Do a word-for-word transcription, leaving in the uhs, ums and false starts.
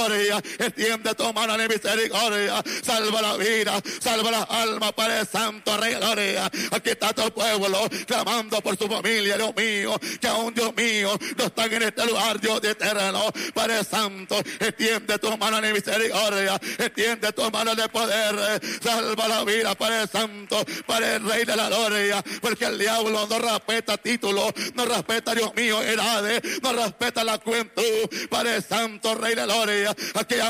Extiende tu mano de misericordia. Salva la vida, salva las almas, Padre Santo, Rey de Gloria. Aquí está tu pueblo clamando por su familia, Dios mío, que aún, Dios mío, no están en este lugar, Dios de eterno. Padre Santo, extiende tu mano de misericordia, extiende tu mano de poder. Salva la vida, Padre Santo, Padre Rey de la Gloria, porque el diablo no respeta títulos, no respeta, Dios mío, edades, no respeta la juventud. Padre Santo, Rey de la Gloria, aquí